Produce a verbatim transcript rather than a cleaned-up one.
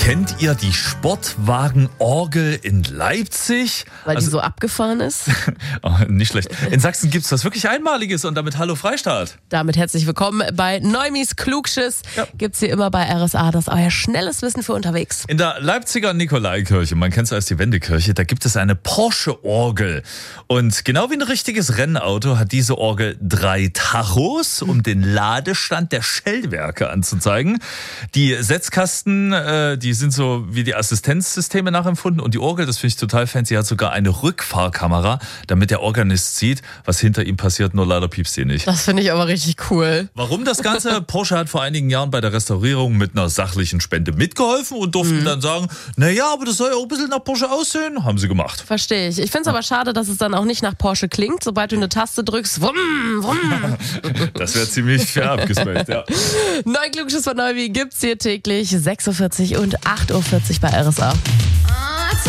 Kennt ihr die Sportwagenorgel in Leipzig? Weil Also- die so abgefahren ist. Oh, nicht schlecht. In Sachsen gibt's was wirklich Einmaliges und damit Hallo Freistaat. Damit herzlich willkommen bei Neumis Klugschiss. Ja. Gibt's hier immer bei R S A, das euer schnelles Wissen für unterwegs. In der Leipziger Nikolaikirche, man kennt es als die Wendekirche, da gibt es eine Porsche-Orgel. Und genau wie ein richtiges Rennauto hat diese Orgel drei Tachos, um den Ladestand der Stellwerke anzuzeigen. Die Setzkasten, äh, die sind so wie die Assistenzsysteme nachempfunden. Und die Orgel, das finde ich total fancy, hat sogar eine Rückfahrkamera, damit der Organist sieht, was hinter ihm passiert, nur leider piepst sie nicht. Das finde ich aber richtig cool. Warum das Ganze? Porsche hat vor einigen Jahren bei der Restaurierung mit einer sachlichen Spende mitgeholfen und durften Mhm. dann sagen, naja, aber das soll ja auch ein bisschen nach Porsche aussehen. Haben sie gemacht. Verstehe ich. Ich finde es aber schade, dass es dann auch nicht nach Porsche klingt, sobald du eine Taste drückst. Wumm, wumm. Das wäre ziemlich fair abgespaced, ja. Neun Klugschiss von Neuwi gibt's hier täglich sechs Uhr vierzig und acht Uhr vierzig bei R S A.